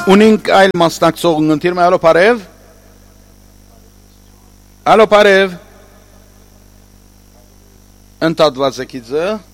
Ունենք այլ մասնակցող ընթիրմ, ալո բարև։ Ալո բարև։ Ընտադված է գիծը։